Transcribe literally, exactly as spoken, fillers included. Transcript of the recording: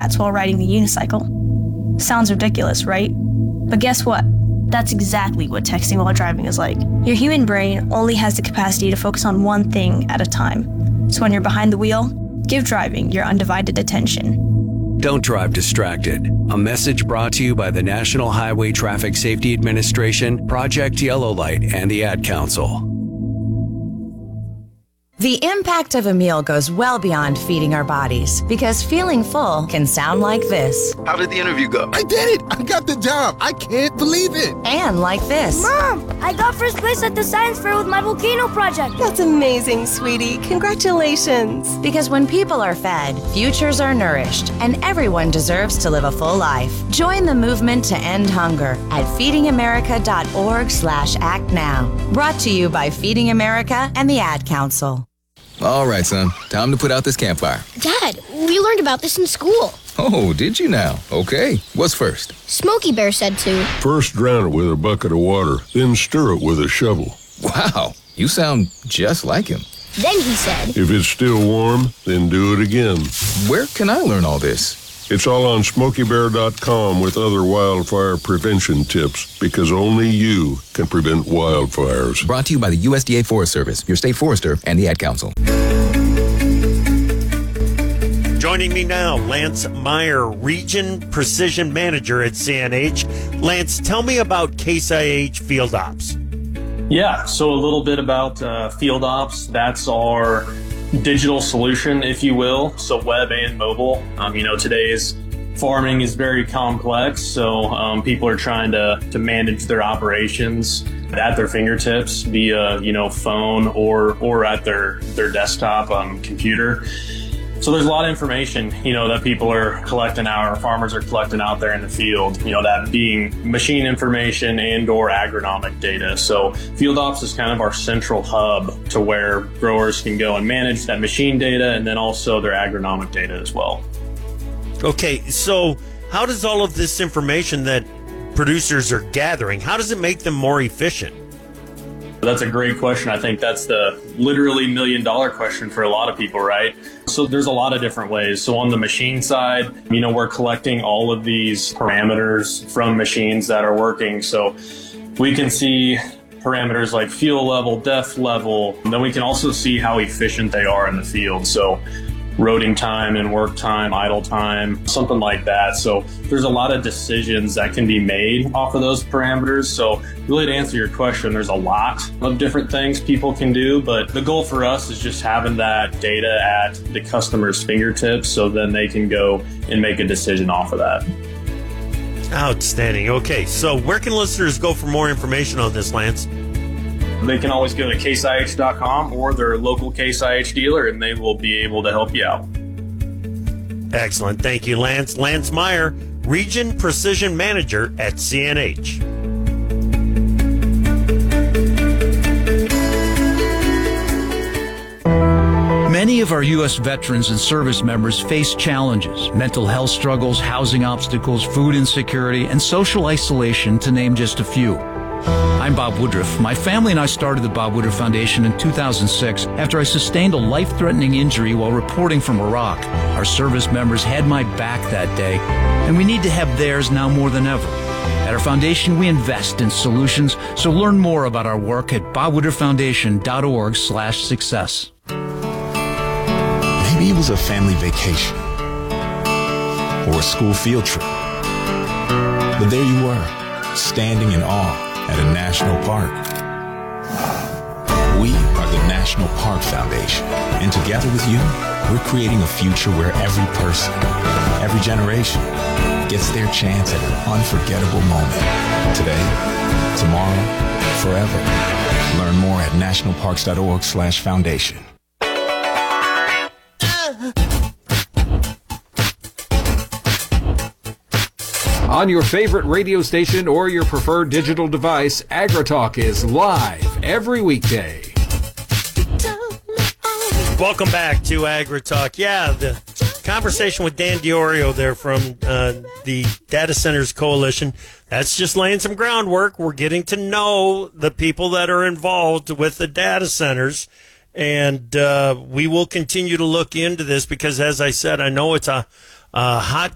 stats while riding the unicycle. Sounds ridiculous, right? But guess what? That's exactly what texting while driving is like. Your human brain only has the capacity to focus on one thing at a time. So when you're behind the wheel, give driving your undivided attention. Don't drive distracted. A message brought to you by the National Highway Traffic Safety Administration, Project Yellow Light, and the Ad Council. The impact of a meal goes well beyond feeding our bodies, because feeling full can sound like this. How did the interview go? I did it! I got the job! I can't believe it! And like this. Mom, I got first place at the science fair with my volcano project. That's amazing, sweetie. Congratulations. Because when people are fed, futures are nourished, and everyone deserves to live a full life. Join the movement to end hunger at feedingamerica.org slash act now. Brought to you by Feeding America and the Ad Council. All right, son. Time to put out this campfire. Dad, we learned about this in school. Oh, did you now? Okay. What's first? Smokey Bear said to. First drown it with a bucket of water, then stir it with a shovel. Wow, you sound just like him. Then he said. If it's still warm, then do it again. Where can I learn all this? It's all on smokey bear dot com with other wildfire prevention tips, because only you can prevent wildfires. Brought to you by the U S D A Forest Service, your state forester, and the Ad Council. Joining me now, Lance Meyer, Region Precision Manager at C N H. Lance, tell me about Case I H Field Ops. Yeah, so a little bit about uh, Field Ops. That's our digital solution, if you will, so web and mobile. Um, you know, today's farming is very complex, so um, people are trying to, to manage their operations at their fingertips via, you know, phone or or at their, their desktop um, computer. So there's a lot of information, you know, that people are collecting out, or farmers are collecting out there in the field, you know, that being machine information and or agronomic data. So Field Ops is kind of our central hub to where growers can go and manage that machine data and then also their agronomic data as well. Okay, so how does all of this information that producers are gathering, how does it make them more efficient? That's a great question. I think that's the literally million dollar question for a lot of people, right? So there's a lot of different ways. So on the machine side, you know, we're collecting all of these parameters from machines that are working. So we can see parameters like fuel level, depth level, and then we can also see how efficient they are in the field. So roading time and work time, idle time, something like that. So there's a lot of decisions that can be made off of those parameters. So really, to answer your question, there's a lot of different things people can do, but the goal for us is just having that data at the customer's fingertips so then they can go and make a decision off of that. Outstanding. Okay, so where can listeners go for more information on this, Lance? They can always go to case I H dot com or their local Case I H dealer, and they will be able to help you out. Excellent. Thank you, Lance. Lance Meyer, Region Precision Manager at C N H. Many of our U S veterans and service members face challenges, mental health struggles, housing obstacles, food insecurity, and social isolation, to name just a few. I'm Bob Woodruff. My family and I started the Bob Woodruff Foundation in two thousand six after I sustained a life-threatening injury while reporting from Iraq. Our service members had my back that day, and we need to have theirs now more than ever. At our foundation, we invest in solutions, so learn more about our work at bob woodruff foundation dot org slash success. Maybe it was a family vacation or a school field trip. But there you were, standing in awe at a national park. We are the National Park Foundation, and together with you, we're creating a future where every person, every generation, gets their chance at an unforgettable moment. Today, tomorrow, forever. Learn more at national parks dot org slash foundation. On your favorite radio station or your preferred digital device, AgriTalk is live every weekday. Welcome back to AgriTalk. Yeah, the conversation with Dan Diorio there from uh, the Data Centers Coalition. That's just laying some groundwork. We're getting to know the people that are involved with the data centers. And uh, we will continue to look into this because, as I said, I know it's a, a hot